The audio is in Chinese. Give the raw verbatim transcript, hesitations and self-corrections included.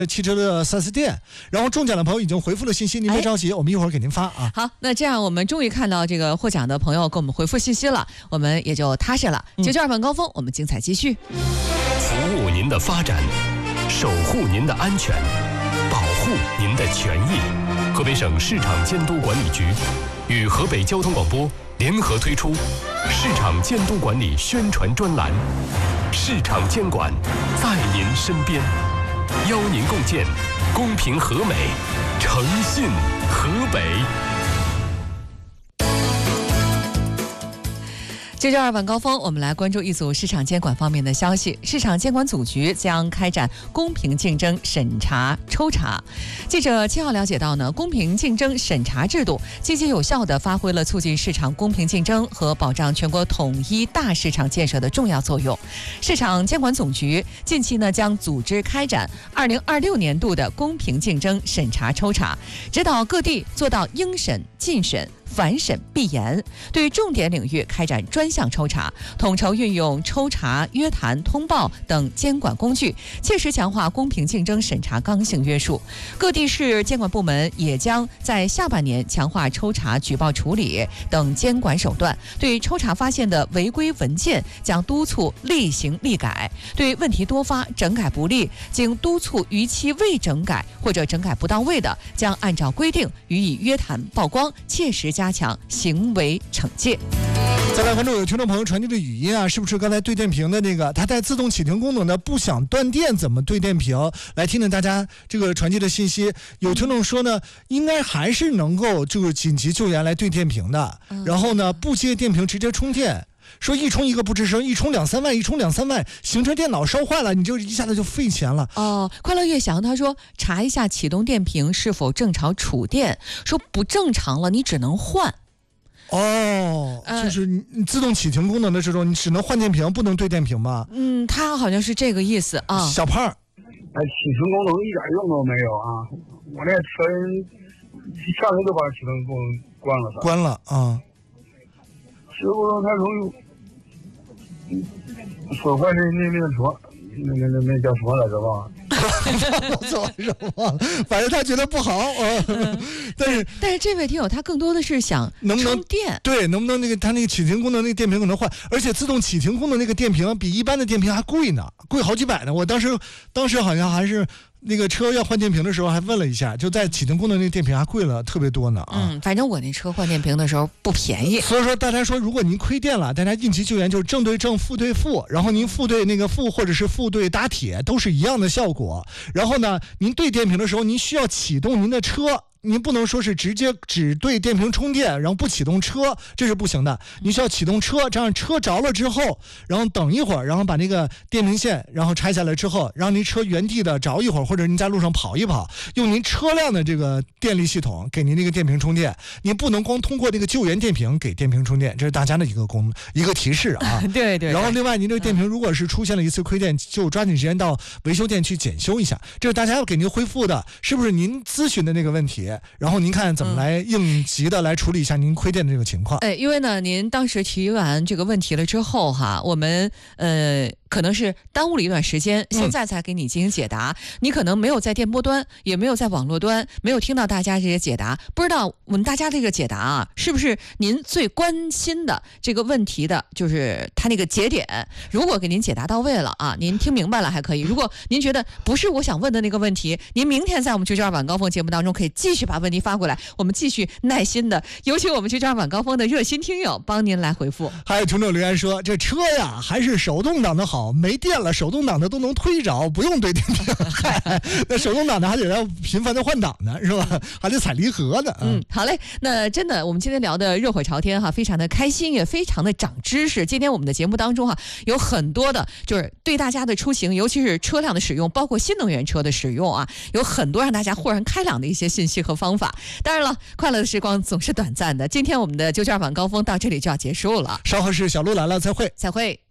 汽车的 四 S 店，然后中奖的朋友已经回复了信息，您别着急，我们一会儿给您发啊。 好，那这样我们终于看到这个获奖的朋友给我们回复信息了，我们也就踏实了。九九二晚高峰，我们精彩继续。 服务您的发展，守护您的安全，保护您的权益。河北省市场监督管理局与河北交通广播联合推出市场监督管理宣传专栏，市场监管在您身边，邀您共建公平和美，诚信河北。 九九二晚高峰，我们来关注一组市场监管方面的消息。市场监管总局将开展公平竞争审查抽查。记者七号了解到呢，公平竞争审查制度积极有效地发挥了促进市场公平竞争和保障全国统一大市场建设的重要作用。市场监管总局近期呢将组织开展二零二六年度的公平竞争审查抽查，指导各地做到应审、尽审、反审必严，对重点领域开展专项抽查，统筹运用抽查、约谈、通报等监管工具，切实强化公平竞争审查刚性约束。各地市监管部门也将在下半年强化抽查、举报处理等监管手段，对抽查发现的违规文件将督促立行立改，对问题多发、整改不力、经督促逾期未整改或者整改不到位的，将按照规定予以约谈曝光，切实加强行为惩戒。 再来关注有听众朋友传递的语音啊，是不是刚才对电瓶的那个，它带自动启停功能的不想断电怎么对电瓶？来听听大家这个传递的信息。有听众说呢，应该还是能够就是紧急救援来对电瓶的，然后呢不接电瓶直接充电。说一充一个不吱声，一充两三万，一充两三万，形成电脑烧坏了，你就一下子就费钱了。 哦，快乐悦翔他说查一下启动电瓶是否正常储电，说不正常了，你只能换。 哦，呃、就是你自动启停功能的这种，你只能换电瓶，不能对电瓶吗？ 嗯，他好像是这个意思啊。 小胖， 哎，启停功能一点用都没有啊！我那车一下子就把启停功能关了。 关了啊！ 师傅说他容易损坏那那那个什么，那那那那叫什么来着忘了。 我操，什么？反正他觉得不好，嗯、但是但是这位听友他更多的是想能不能充电， 对，能不能那个他那个启停功能那个电瓶可能换，而且自动启停功能那个电瓶比一般的电瓶还贵呢，贵好几百呢。我当时当时好像还是。那个车要换电瓶的时候还问了一下，就在启停功能那个电瓶还贵了特别多呢啊！ 嗯，反正我那车换电瓶的时候不便宜。 所以说大家说，如果您亏电了，大家应急救援就是正对正，负对负，然后您负对那个负或者是负对打铁都是一样的效果。然后呢，您对电瓶的时候，您需要启动您的车。您不能说是直接只对电瓶充电，然后不启动车，这是不行的。你需要启动车，这样车着了之后，然后等一会儿，然后把那个电瓶线然后拆下来之后，让您车原地的着一会儿，或者您在路上跑一跑，用您车辆的这个电力系统给您那个电瓶充电。您不能光通过那个救援电瓶给电瓶充电，这是大家的一个功一个提示啊。 对, 对对。 然后另外，您这个电瓶如果是出现了一次亏电，就抓紧时间到维修店去检修一下。这是大家要给您恢复的，是不是您咨询的那个问题？然后您看怎么来应急的来处理一下您亏电的这个情况。 哎，因为呢，您当时提完这个问题了之后哈，我们呃可能是耽误了一段时间，现在才给你进行解答。嗯、你可能没有在电波端，也没有在网络端，没有听到大家这些解答，不知道我们大家这个解答啊，是不是您最关心的这个问题的，就是他那个节点。如果给您解答到位了啊，您听明白了还可以；如果您觉得不是我想问的那个问题，您明天在我们九九二晚高峰节目当中可以继续把问题发过来，我们继续耐心的有请我们九九二晚高峰的热心听友帮您来回复。 还有听众留言说，这车呀还是手动挡的好，没电了手动挡的都能推着，不用对电瓶。嗨，那手动挡的还得要频繁的换挡呢，是吧？还得踩离合呢。 嗯，好嘞，那真的我们今天聊的热火朝天哈，非常的开心，也非常的长知识。今天我们的节目当中哈，有很多的就是对大家的出行，尤其是车辆的使用，包括新能源车的使用啊，有很多让大家豁然开朗的一些信息和方法。当然了，快乐的时光总是短暂的。今天我们的九九二晚高峰到这里就要结束了， 稍后是小鹿来了，再会， 再会。